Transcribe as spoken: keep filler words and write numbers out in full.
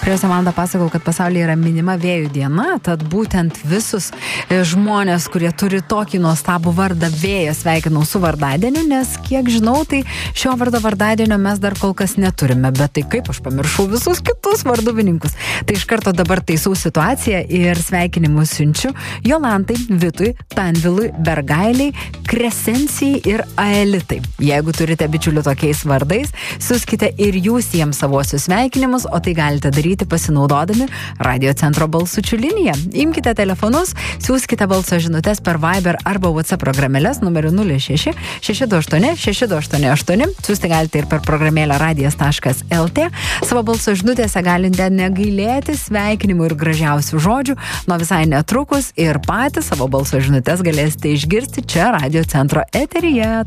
Prieš valandą pasakau, kad pasaulyje yra minima vėjų diena, tad būtent visus žmonės, kurie turi tokį nuostabų vardą Vėjas, sveikinau su vardadieniu, nes kiek žinau, tai šio vardo vardadienio mes dar kol kas neturime, bet tai kaip aš pamiršau visus kitus varduvininkus. Tai iš karto dabar taisau situaciją ir sveikinimus siunčiu Jolantai, Vitui, Tanvilui, Bergailiai, Kresencijai ir Aelitai. Jeigu turite bičiulių tokiais vardais, siųskite ir jūs jiems savosius sveikinimus, o tai galite daryti pasinaudodami Radio Centro balsučių liniją. Imkite telefonus, siųskite balso žinutes per Viber arba WhatsApp programėlės numeriu nulis šeši šeši du aštuoni šeši du aštuoni aštuoni. Siųsti galite ir per programėlę radijas taškas el tė. Savo balso žinutėse galite negailėti sveikinimų ir gražiausių žodžių. Nuo visai netrukus ir patys savo balso žinutes galėsite išgirsti čia Radio Centro eteryje.